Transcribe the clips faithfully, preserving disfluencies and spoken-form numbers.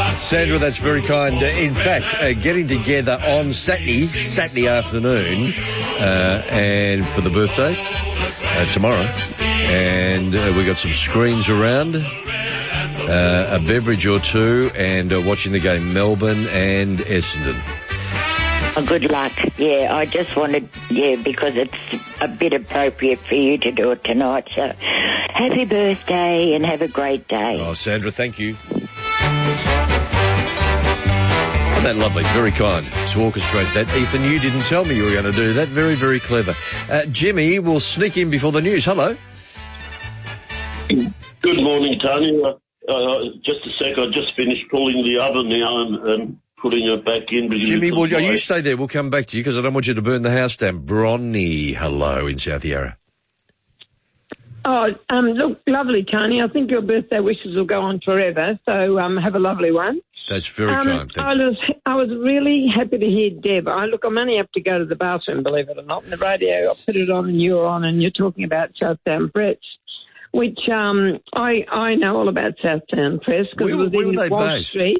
Sandra, that's very kind. Uh, in fact, uh, getting together on Saturday, Saturday afternoon, uh, and for the birthday, uh, tomorrow, and uh, we got some screens around, uh, a beverage or two, and uh, watching the game Melbourne and Essendon. Oh, good luck. Yeah, I just wanted, yeah, because it's a bit appropriate for you to do it tonight. So happy birthday and have a great day. Oh, Sandra, thank you. Oh, that lovely, very kind to orchestrate that. Ethan, you didn't tell me you were going to do that. Very, very clever. Uh, Jimmy will sneak in before the news. Hello. Good morning, Tony. Uh, uh, just a sec, I just finished pulling the oven now and... and putting it back in. Jimmy, well, you stay there. We'll come back to you because I don't want you to burn the house down. Bronny, hello in South Yarra. Oh, um, look, lovely, Tony. I think your birthday wishes will go on forever, so um, have a lovely one. That's very um, kind. Thank I you. was, I was really happy to hear Deb. I, look, I'm only up to go to the bathroom, believe it or not. In the radio, I put it on and you're on and you're talking about Southdown Press, which um, I, I know all about Southdown Press because it was where in were they Walsh based? Street.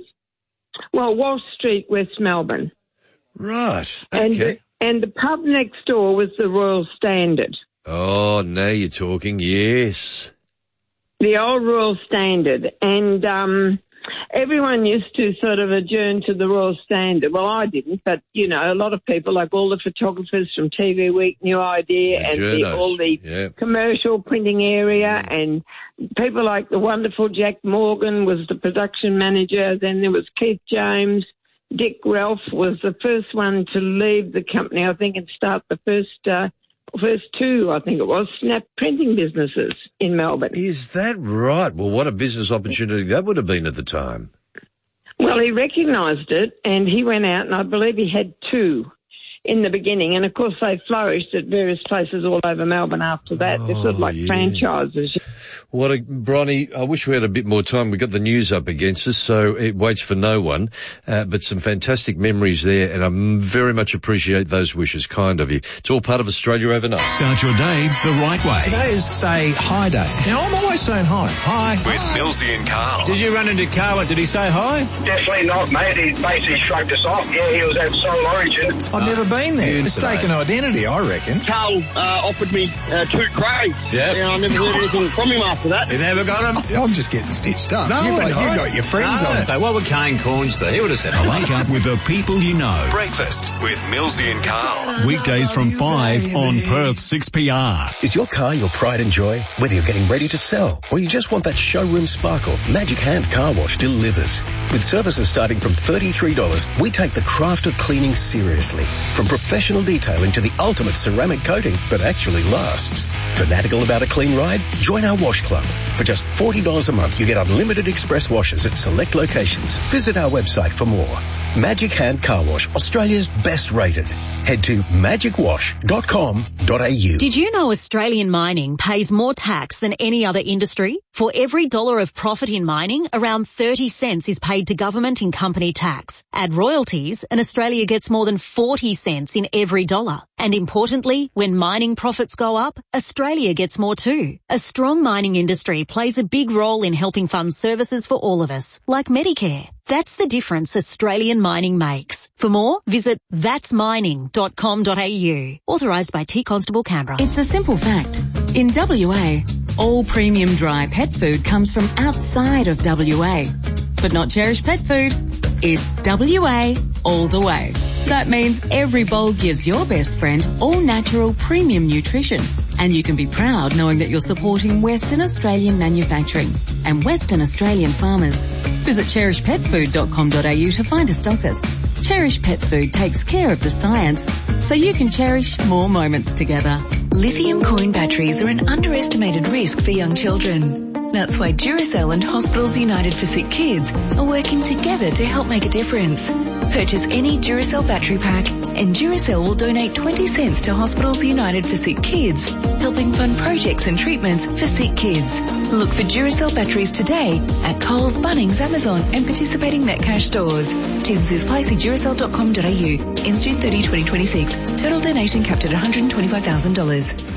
Well, Walsh Street, West Melbourne. Right, And, okay. and the pub next door was the Royal Standard. Oh, now you're talking, yes. The old Royal Standard. And um, everyone used to sort of adjourn to the Royal Standard. Well, I didn't, but, you know, a lot of people, like all the photographers from T V Week, New Idea, The and the, journos, all the yeah. commercial printing area, and people like the wonderful Jack Morgan was the production manager. Then there was Keith James. Dick Ralph was the first one to leave the company, I think, and start the first uh, first two, I think it was, Snap printing businesses in Melbourne. Is that right? Well, what a business opportunity that would have been at the time. Well, he recognised it, and he went out, and I believe he had two in the beginning. And, of course, they flourished at various places all over Melbourne after that. They're sort of like yeah. franchises. What a, Bronny, I wish we had a bit more time. We've got the news up against us, so it waits for no one. Uh, but some fantastic memories there, and I very much appreciate those wishes. Kind of you. It's all part of Australia overnight. Start your day the right way. Today is Say Hi Day. Now, I'm always saying hi. Hi. With Millsy and Carl. Did you run into Carl? Did he say hi? Definitely not, mate. He basically shrugged us off. Yeah, he was at Soul Origin. I've never been there. Mistaken identity, I reckon. Carl uh, offered me uh, two crates. Yep. And I never heard anything from him after that. You never got him? I'm just getting stitched up. No, you've, got, I- you've got your friends No. on. So what would Kane Corns do? He would have said hello. Wake up with the people you know. Breakfast with Millsy and Carl. Weekdays from five on Perth six P R. Is your car your pride and joy? Whether you're getting ready to sell or you just want that showroom sparkle, Magic Hand Car Wash delivers. With services starting from thirty-three dollars, we take the craft of cleaning seriously. From professional detailing to the ultimate ceramic coating that actually lasts. Fanatical about a clean ride? Join our wash club. For just forty dollars a month, you get unlimited express washes at select locations. Visit our website for more. Magic Hand Car Wash, Australia's best rated. Head to magic wash dot com dot a u. Did you know Australian mining pays more tax than any other industry? For every dollar of profit in mining, around thirty cents is paid to government in company tax. Add royalties and Australia gets more than forty cents in every dollar. And importantly, when mining profits go up, Australia gets more too. A strong mining industry plays a big role in helping fund services for all of us, like Medicare. That's the difference Australian mining makes. For more, visit that's mining dot com dot a u. Authorised by T Constable Canberra. It's a simple fact. In W A, all premium dry pet food comes from outside of W A. But not Cherish Pet Food. It's W A all the way. That means every bowl gives your best friend all natural premium nutrition. And you can be proud knowing that you're supporting Western Australian manufacturing and Western Australian farmers. Visit cherish pet food dot com dot a u to find a stockist. Cherish Pet Food takes care of the science so you can cherish more moments together. Lithium coin batteries are an underestimated risk for young children. That's why Duracell and Hospitals United for Sick Kids are working together to help make a difference. Purchase any Duracell battery pack and Duracell will donate twenty cents to Hospitals United for Sick Kids, helping fund projects and treatments for sick kids. Look for Duracell batteries today at Coles, Bunnings, Amazon and participating Metcash stores. T's and C's apply. See duracell dot com dot a u. Ends June thirtieth, twenty twenty-six. Total donation capped at one hundred twenty-five thousand dollars.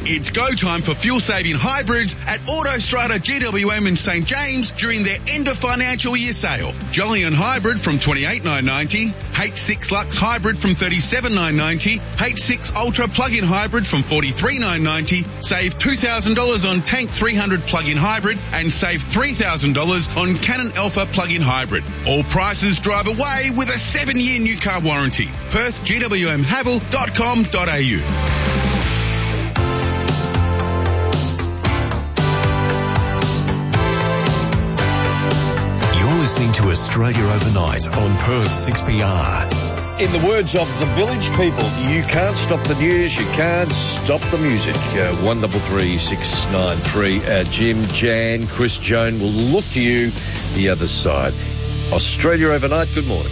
It's go time for fuel-saving hybrids at Autostrada G W M in St James during their end of financial year sale. Jolyon Hybrid from twenty-eight thousand nine hundred ninety dollars, H six Lux Hybrid from thirty-seven thousand nine hundred ninety dollars, H six Ultra Plug-in Hybrid from forty-three thousand nine hundred ninety dollars, save two thousand dollars on Tank three hundred Plug-in Hybrid and save three thousand dollars on Canon Alpha Plug-in Hybrid. All prices drive away with a seven-year new car warranty. Perth G W M Haval dot com dot a u. You're listening to Australia Overnight on Perth six P R. In the words of the village people, you can't stop the news, you can't stop the music. Uh, one double three six nine three. Uh, Jim, Jan, Chris, Joan will look to you the other side. Australia Overnight, good morning.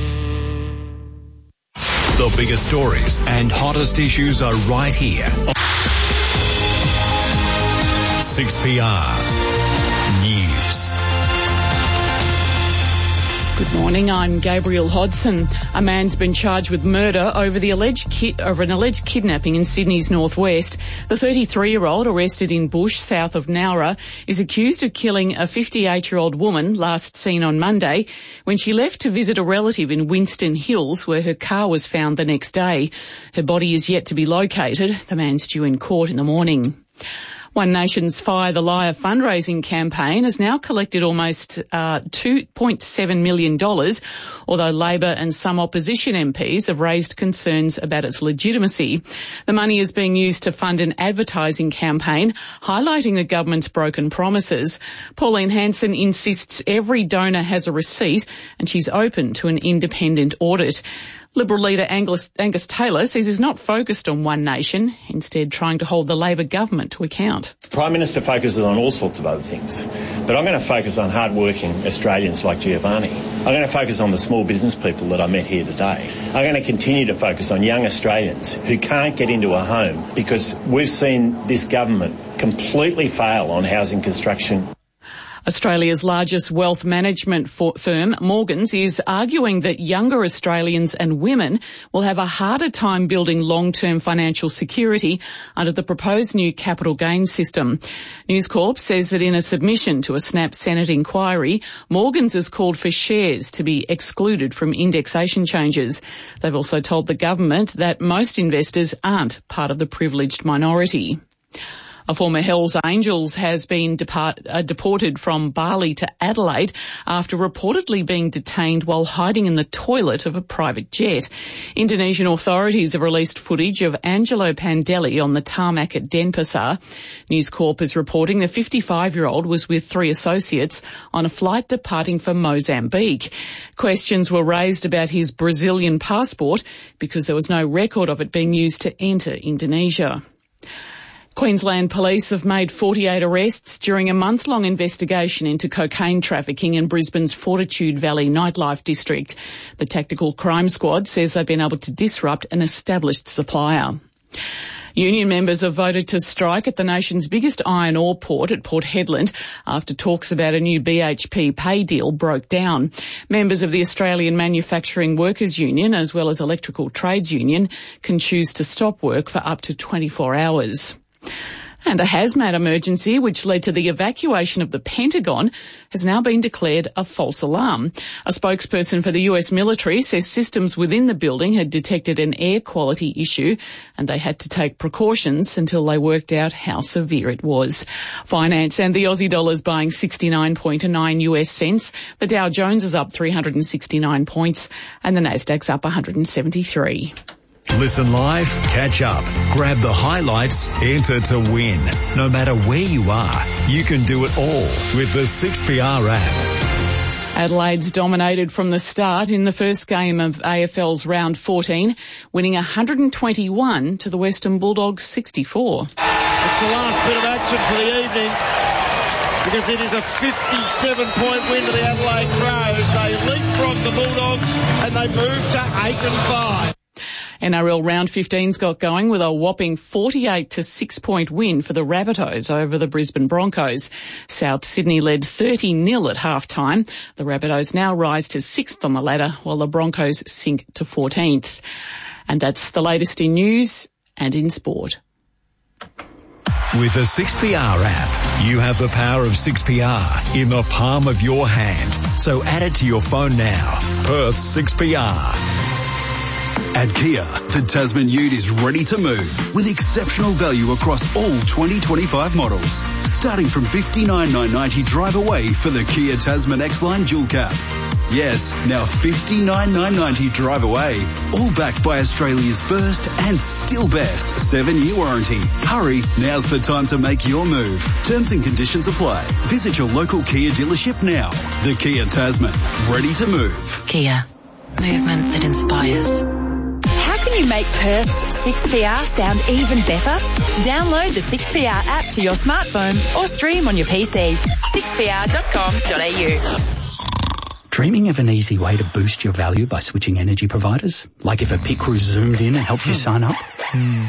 The biggest stories and hottest issues are right here. six P R News. Good morning, I'm Gabriel Hodson. A man's been charged with murder over the alleged ki- over an alleged kidnapping in Sydney's northwest. The thirty-three-year-old, arrested in Bush, south of Nowra, is accused of killing a fifty-eight-year-old woman last seen on Monday when she left to visit a relative in Winston Hills, where her car was found the next day. Her body is yet to be located. The man's due in court in the morning. One Nation's Fire the Liar fundraising campaign has now collected almost uh, two point seven million dollars, although Labor and some opposition M Ps have raised concerns about its legitimacy. The money is being used to fund an advertising campaign highlighting the government's broken promises. Pauline Hanson insists every donor has a receipt and she's open to an independent audit. Liberal leader Angus, Angus Taylor says he's not focused on One Nation, instead trying to hold the Labor government to account. The Prime Minister focuses on all sorts of other things, but I'm going to focus on hard-working Australians like Giovanni. I'm going to focus on the small business people that I met here today. I'm going to continue to focus on young Australians who can't get into a home because we've seen this government completely fail on housing construction. Australia's largest wealth management firm, Morgans, is arguing that younger Australians and women will have a harder time building long-term financial security under the proposed new capital gains system. News Corp says that in a submission to a Snap Senate inquiry, Morgans has called for shares to be excluded from indexation changes. They've also told the government that most investors aren't part of the privileged minority. A former Hells Angels has been depart, uh, deported from Bali to Adelaide after reportedly being detained while hiding in the toilet of a private jet. Indonesian authorities have released footage of Angelo Pandeli on the tarmac at Denpasar. News Corp is reporting the fifty-five-year-old was with three associates on a flight departing for Mozambique. Questions were raised about his Brazilian passport because there was no record of it being used to enter Indonesia. Queensland Police have made forty-eight arrests during a month-long investigation into cocaine trafficking in Brisbane's Fortitude Valley nightlife district. The Tactical Crime Squad says they've been able to disrupt an established supplier. Union members have voted to strike at the nation's biggest iron ore port at Port Hedland after talks about a new B H P pay deal broke down. Members of the Australian Manufacturing Workers Union, as well as Electrical Trades Union, can choose to stop work for up to twenty-four hours. And a hazmat emergency, which led to the evacuation of the Pentagon, has now been declared a false alarm. A spokesperson for the U S military says systems within the building had detected an air quality issue and they had to take precautions until they worked out how severe it was. Finance and the Aussie dollar's buying sixty-nine point nine U S cents. The Dow Jones is up three hundred sixty-nine points and the Nasdaq's up one hundred seventy-three. Listen live, catch up, grab the highlights, enter to win. No matter where you are, you can do it all with the six P R app. Adelaide's dominated from the start in the first game of A F L's round fourteen, winning one hundred twenty-one to the Western Bulldogs sixty-four. It's the last bit of action for the evening because it is a fifty-seven point win to the Adelaide Crows. They leapfrog the Bulldogs and they move to eight and five. N R L round fifteen's got going with a whopping forty-eight to six point win for the Rabbitohs over the Brisbane Broncos. South Sydney led thirty nil at half-time. The Rabbitohs now rise to sixth on the ladder while the Broncos sink to fourteenth. And that's the latest in news and in sport. With the six P R app, you have the power of six P R in the palm of your hand. So add it to your phone now. Perth six P R. At Kia, the Tasman Ute is ready to move with exceptional value across all twenty twenty-five models. Starting from fifty-nine thousand nine hundred ninety drive away for the Kia Tasman X-Line Dual Cab. Yes, now fifty-nine thousand nine hundred ninety drive away. All backed by Australia's first and still best seven-year warranty. Hurry, now's the time to make your move. Terms and conditions apply. Visit your local Kia dealership now. The Kia Tasman, ready to move. Kia, movement that inspires. How can you make Perth's six P R sound even better? Download the six P R app to your smartphone or stream on your P C. six p r dot com dot a u. Dreaming of an easy way to boost your value by switching energy providers? Like if a pit crew zoomed in and helped you sign up? Hmm.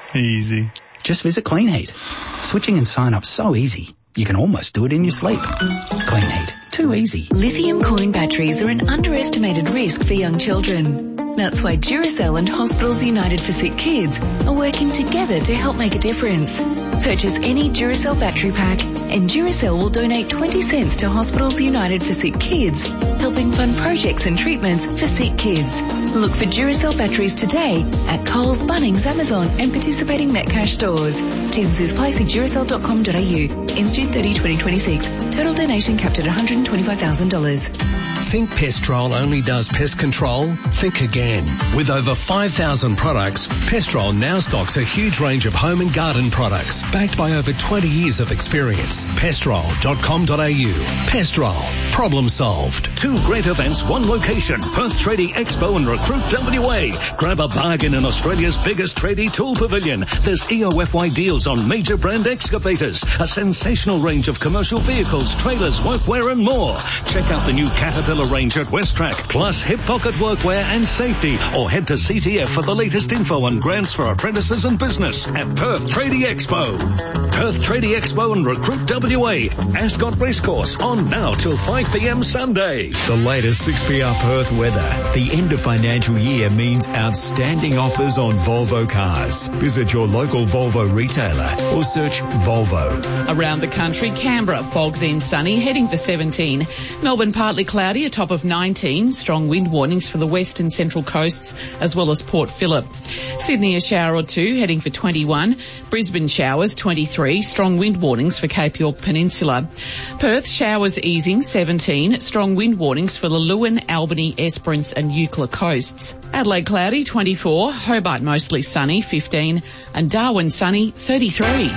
Easy. Just visit Clean Heat. Switching and sign up so easy, you can almost do it in your sleep. Clean Heat. Too easy. Lithium coin batteries are an underestimated risk for young children. That's why Duracell and Hospitals United for Sick Kids are working together to help make a difference. Purchase any Duracell battery pack and Duracell will donate twenty cents to Hospitals United for Sick Kids, helping fund projects and treatments for sick kids. Look for Duracell batteries today at Coles, Bunnings, Amazon and participating Metcash stores. T's and C's apply. See Duracell dot com dot a u. Ends June thirtieth, twenty twenty-six. Total donation capped at one hundred twenty-five thousand dollars. Think Pestrol only does pest control? Think again. With over five thousand products, Pestrol now stocks a huge range of home and garden products, backed by over twenty years of experience. Pestrol dot com dot a u. Pestrol. Problem solved. Two great events, one location. Perth Trading Expo and Recruit W A. Grab a bargain in Australia's biggest tradie tool pavilion. There's E O F Y deals on major brand excavators, a sensational range of commercial vehicles, trailers, workwear and more. Check out the new Caterpillar range at Westrack, plus hip pocket workwear and safety, or head to C T F for the latest info on grants for apprentices and business at Perth Tradie Expo. Perth Tradie Expo and Recruit W A. Ascot Racecourse on now till five p.m. Sunday. The latest six P R Perth weather. The end of financial year means outstanding offers on Volvo cars. Visit your local Volvo retailer or search Volvo. Around the country, Canberra, fog then sunny, heading for seventeen. Melbourne, partly cloudy, a top of nineteen. Strong wind warnings for the west and central coasts, as well as Port Phillip. Sydney, a shower or two, heading for twenty-one. Brisbane, showers, twenty-three. Strong wind warnings for Cape York Peninsula. Perth, showers easing, seventeen. Strong wind warnings for the Lewin, Albany, Esperance and Eucla coasts. Adelaide, cloudy, twenty-four. Hobart, mostly sunny, fifteen. And Darwin, sunny, thirty-three.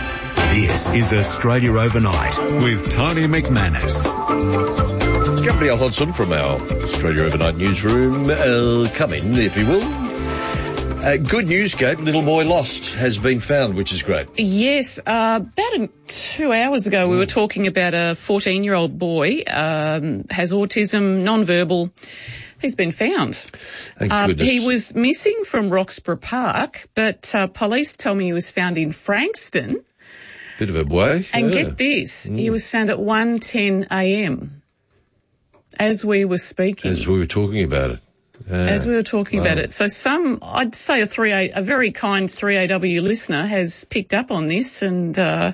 This is Australia Overnight with Tony McManus. Gabrielle Hodson from our Australia Overnight newsroom. Uh, come in, if you will. Uh, good news, Gabe. Little boy lost has been found, which is great. Yes. Uh, about a, two hours ago, we were talking about a fourteen-year-old boy, um, has autism, non-verbal. He's been found. Thank uh, goodness. He was missing from Roxburgh Park, but uh, police tell me he was found in Frankston. Bit of a way. And yeah. get this, Mm. he was found at one ten a.m. as we were speaking. As we were talking about it. Uh, As we were talking wow. about it. So some, I'd say a three A, a very kind three A W listener has picked up on this and uh,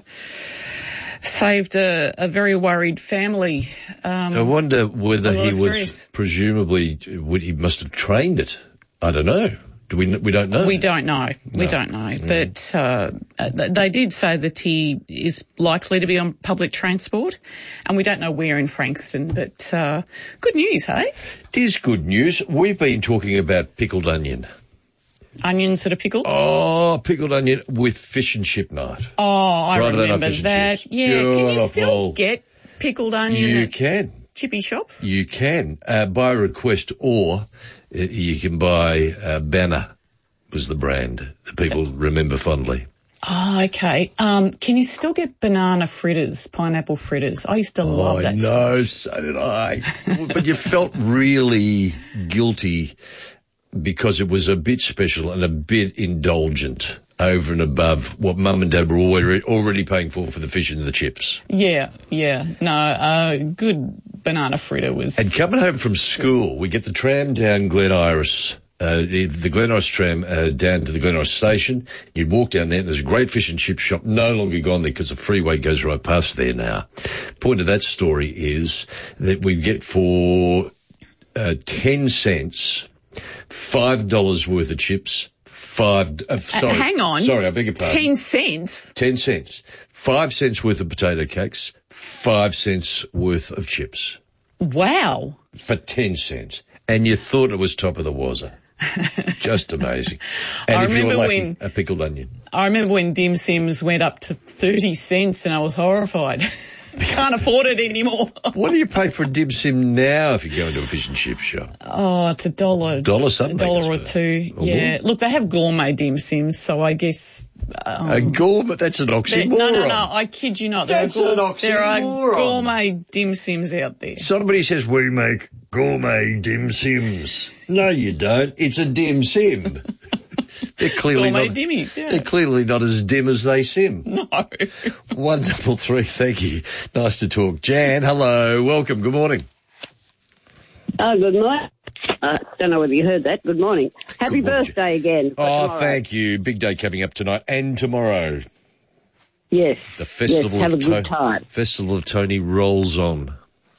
saved a, a very worried family. Um, I wonder whether a lot he of was stress. presumably, would, he must have trained it. I don't know. Do we? We don't know. We don't know. We No. don't know. Mm. But uh, th- they did say that he is likely to be on public transport, and we don't know where in Frankston. But uh, good news, hey? It is good news. We've been talking about pickled onion. Onions that are pickled? Oh, pickled onion with fish and chip night. Oh, I Friday night remember fish and that. chips. Yeah, can you Beautiful. still get pickled onion You at can. chippy shops? You can, uh, by request, or uh, you can buy uh, Banner was the brand that people remember fondly. Oh, okay. Um, can you still get banana fritters, pineapple fritters? I used to love Oh, that no, stuff. so did I. But you felt really guilty because it was a bit special and a bit indulgent over and above what mum and dad were already, already paying for for the fish and the chips. Yeah, yeah. No, uh, good banana fritter was... And coming home from school, we get the tram down Glen Iris uh, the, the Glenross tram uh, down to the Glenross station. You'd walk down there. There's a great fish and chip shop, no longer gone there because the freeway goes right past there now. Point of that story is that we get for uh, ten cents, five dollars worth of chips. Five, uh, sorry. Uh, hang on. Sorry, I beg your pardon. Ten cents? Ten cents. Five cents worth of potato cakes, five cents worth of chips. Wow. For ten cents. And you thought it was top of the wazza. Just amazing. And I if you remember were lucky, when, a pickled onion. I remember when dim sims went up to thirty cents and I was horrified. I can't afford it anymore. What do you pay for a dim sim now if you go into a fish and chip shop? Oh, it's a dollar. Dollar something. A dollar or two. Oh, yeah. Look, they have gourmet dim sims, so I guess. Um, a gourmet? That's an oxymoron. No, no, no. I kid you not. There That's are gour- an oxymoron. There are gourmet dim sims out there. Somebody says we make gourmet dim sims. No, you don't. It's a dim sim. They're clearly gourmet not. dimmies, yeah. They're clearly not as dim as they sim. No. One double three. Thank you. Nice to talk, Jan. Hello. Welcome. Good morning. Oh, good morning. I uh, don't know whether you heard that. Good morning. Happy Good morning, birthday again. Oh, tomorrow. thank you. Big day coming up tonight and tomorrow. Yes. The Festival yes, have of a good To- time. Festival of Tony rolls on.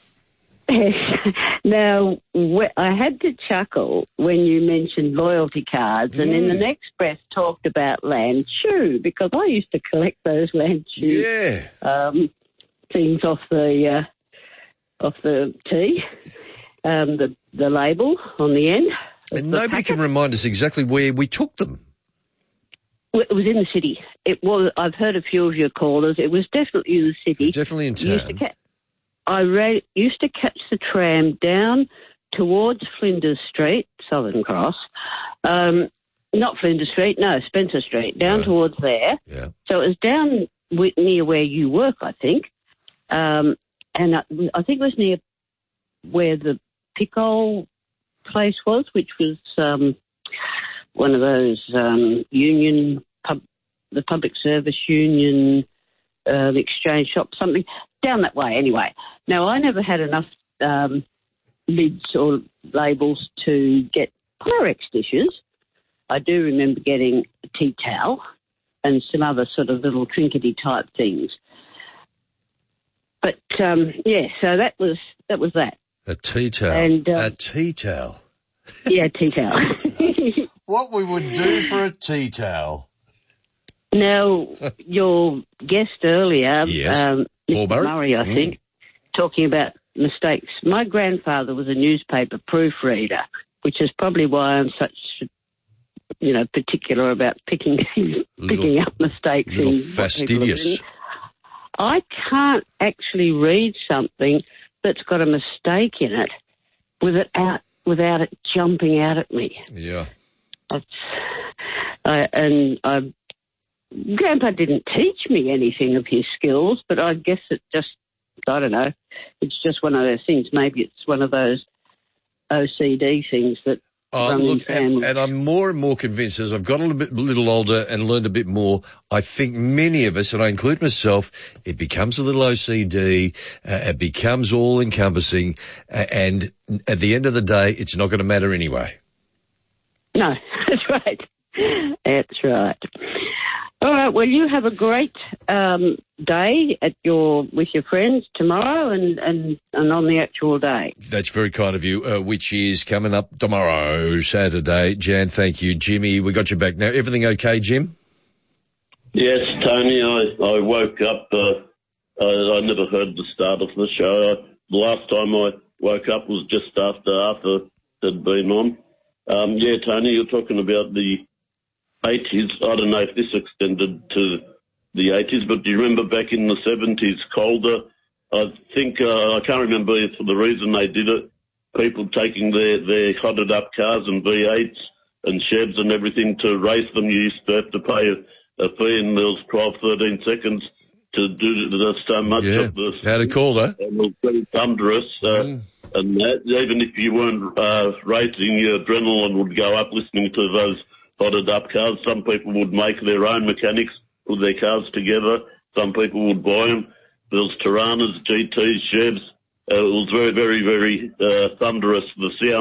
Now, wh- I had to chuckle when you mentioned loyalty cards, and in the next breath talked about Land Chew, because I used to collect those Land Chew yeah. um, things off the uh, off the tea, um, the the label on the end. And nobody can remind us exactly where we took them. Well, it was in the city. It was. I've heard a few of your callers. It was definitely in the city. Definitely in Used to town. ca- I ra- used to catch the tram down towards Flinders Street, Southern Cross. Um, not Flinders Street, no, Spencer Street, down Right. towards there. Yeah. So it was down w- near where you work, I think. Um, and I, I think it was near where the Pickle place was, which was um, one of those um, union, pub, the public service union, uh, the exchange shop, something down that way anyway. Now, I never had enough um, lids or labels to get Pyrex dishes. I do remember getting a tea towel and some other sort of little trinkety type things. But, um, yeah, so that was that. Was that. A tea towel. And, uh, a tea towel. Yeah, tea towel. What we would do for a tea towel. Now, your guest earlier, Yes. um, Paul Mister Murray? Murray, I Mm. think, talking about mistakes. My grandfather was a newspaper proofreader, which is probably why I'm such, you know, particular about picking picking up mistakes. Little in what people have fastidious. written. I can't actually read something that's got a mistake in it without without it jumping out at me. Yeah. That's, I, and I, Grandpa didn't teach me anything of his skills, but I guess it just, I don't know, it's just one of those things. Maybe it's one of those O C D things that Oh, run in look, and, families. and I'm more and more convinced as I've got a little bit, little older and learned a bit more. I think many of us, and I include myself, it becomes a little O C D. Uh, it becomes all encompassing, uh, and at the end of the day, it's not going to matter anyway. No, that's right. That's right. All right. Well, you have a great um, day at your with your friends tomorrow, and, and, and on the actual day. That's very kind of you, uh, which is coming up tomorrow, Saturday. Jan, thank you. Jimmy, we got you back now. Everything okay, Jim? Yes, Tony, I, I woke up, uh, I, I never heard the start of the show. I, the last time I woke up was just after Arthur had been on. Um, yeah, Tony, you're talking about the eighties. I don't know if this extended to the eighties, but do you remember back in the seventies, Calder? I think, uh, I can't remember if the reason they did it, people taking their, their hotted up cars and V eights and Chevs and everything to race them. You used to have to pay a, a fee, and there was twelve, thirteen seconds to do the, so much Yeah. of the... How to call that? It was very thunderous. Uh, Mm. And that, even if you weren't uh, racing, your adrenaline would go up listening to those hotted up cars. Some people would make their own mechanics, put their cars together. Some people would buy them. There was Tiranas, G Ts, Chevs. Uh, it was very, very, very uh, thunderous, the sound.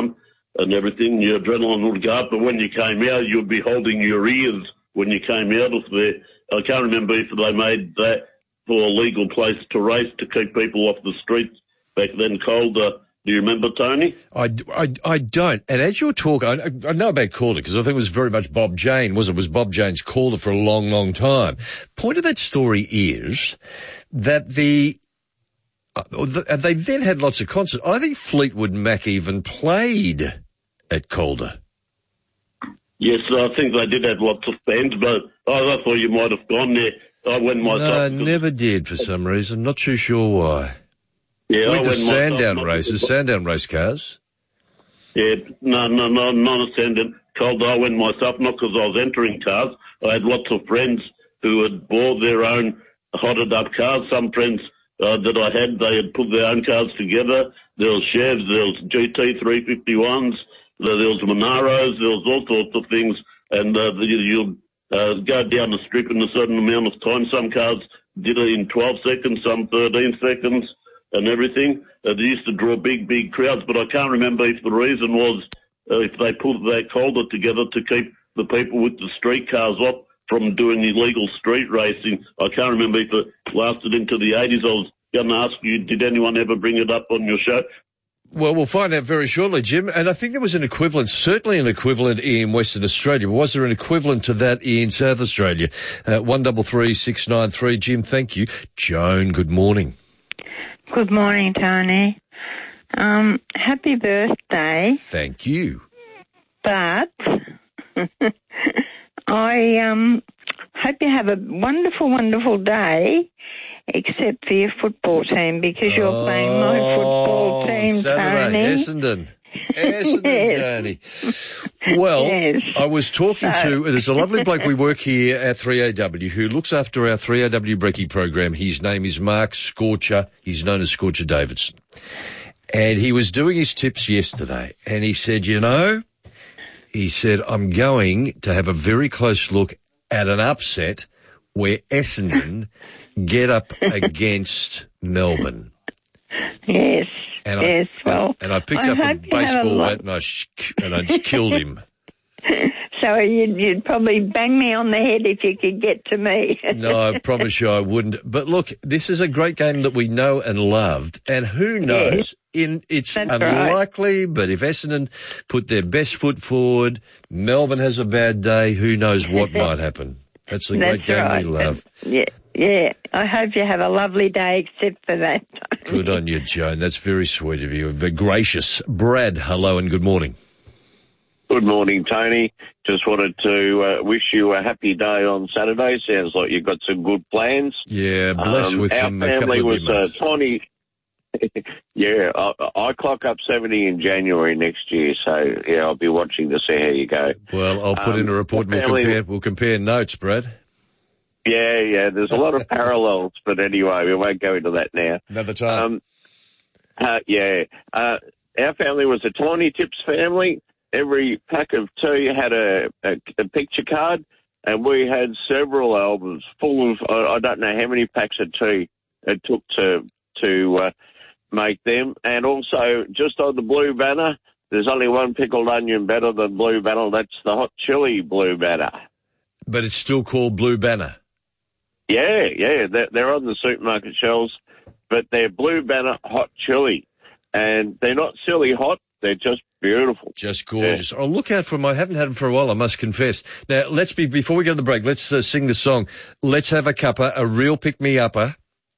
and everything, your adrenaline would go up, but when you came out, you'd be holding your ears when you came out of there. I can't remember if they made that for a legal place to race to keep people off the streets back then, Calder. Do you remember, Tony? I, I, I don't. And as you're talking, I, I know about Calder because I think it was very much Bob Jane, was it? Was Bob Jane's Calder for a long, long time. Point of that story is that the, uh, they then had lots of concerts. I think Fleetwood Mac even played at Calder. Yes, I think they did have lots of bands, but oh, I thought you might have gone there. I went myself. No, never did for some reason. Not too sure why. Yeah, went I to went Sandown myself, races, Sandown race cars. Yeah, no, no, no, not a Sandown. Cold, I went myself, not because I was entering cars. I had lots of friends who had bought their own hotted up cars. Some friends uh, that I had, they had put their own cars together. There was Chevs, there was G T three fifty-ones, there was Monaros, there was all sorts of things. And uh, you'd uh, go down the strip in a certain amount of time. Some cars did it in twelve seconds, some thirteen seconds. And everything. Uh, they used to draw big, big crowds, but I can't remember if the reason was uh, if they put that Calder together to keep the people with the street cars off from doing illegal street racing. I can't remember if it lasted into the eighties. I was going to ask you, did anyone ever bring it up on your show? Well, we'll find out very shortly, Jim. And I think there was an equivalent, certainly an equivalent in Western Australia. Was there an equivalent to that in South Australia? Uh, one double three six nine three. Jim, thank you. Joan, good morning. Good morning, Tony. Um, happy birthday. Thank you. But I um, hope you have a wonderful, wonderful day, except for your football team, because you're oh, playing my football team, Saturday, Tony. Essendon. Essendon, Yes. Tony. Well, Yes. I was talking So- to, there's a lovely bloke we work here at three A W who looks after our three A W Brekkie program. His name is Mark Scorcher. He's known as Scorcher Davidson. And he was doing his tips yesterday, and he said, you know, he said, I'm going to have a very close look at an upset where Essendon get up against Melbourne. Yes. And yes, I, well, and I picked I up a hope you have a baseball lot- bat and I, sh- and I just killed him. So you'd, you'd probably bang me on the head if you could get to me. No, I promise you I wouldn't. But look, this is a great game that we know and loved. And who knows? Yes. In It's That's unlikely, but if Essendon put their best foot forward, Melbourne has a bad day, who knows what might happen. That's the great That's game right. we love. Yeah, yeah. I hope you have a lovely day, except for that. Good on you, Joan. That's very sweet of you. Very gracious. Brad, hello and good morning. Good morning, Tony. Just wanted to uh, wish you a happy day on Saturday. Sounds like you've got some good plans. Yeah, blessed um, with our some, a couple family of was emails. uh, twenty. yeah, I, I clock up seventy in January next year, so yeah, I'll be watching to see how you go. Well, I'll put Um, in a report and our we'll family- compare, we'll compare notes, Brad. Yeah, yeah. There's a lot of parallels, but anyway, we won't go into that now. Another time. Um, uh, yeah, uh, our family was a Tawny Tips family. Every pack of tea had a, a, a picture card, and we had several albums full of, I, I don't know how many packs of tea it took to to uh, make them. And also, just on the Blue Banner, there's only one pickled onion better than Blue Banner. That's the hot chili Blue Banner. But it's still called Blue Banner. Yeah, yeah, they're, they're on the supermarket shelves, but they're Blue Banner hot chili. And they're not silly hot, they're just beautiful. Just gorgeous. Yeah. Oh, look out for them. I haven't had them for a while, I must confess. Now, let's be, before we go to the break, let's uh, sing the song. Let's have a cuppa, a real pick-me-upper.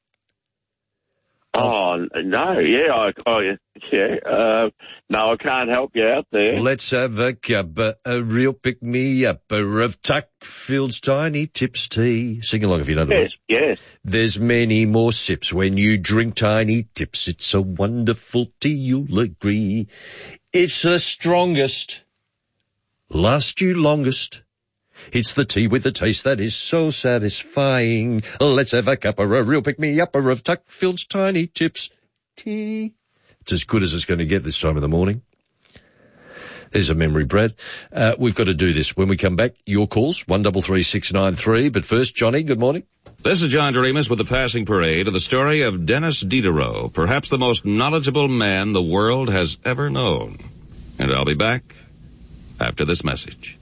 Oh, no, yeah, I, oh, yeah, uh, no, I can't help you out there. Let's have a cuppa, a real pick-me-upper of Tuckfield's Tiny Tips tea. Sing along if you know the Yes, words. yes. There's many more sips when you drink Tiny Tips. It's a wonderful tea, you'll agree. It's the strongest, last you longest. It's the tea with the taste that is so satisfying. Let's have a cuppa, a real pick-me-upper of Tuckfield's Tiny Tips tea. It's as good as it's going to get this time of the morning. There's a memory, Brad. Uh, we've got to do this. When we come back, your calls, one double three six nine three. But first, Johnny, good morning. This is John Doremus with the passing parade of the story of Dennis Diderot, perhaps the most knowledgeable man the world has ever known. And I'll be back after this message.